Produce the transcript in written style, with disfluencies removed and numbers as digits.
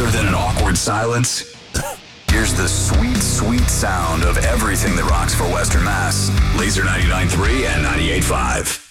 Other than an awkward silence, here's the sweet, sweet sound of everything that rocks for Western Mass. Laser 99.3 and 98.5.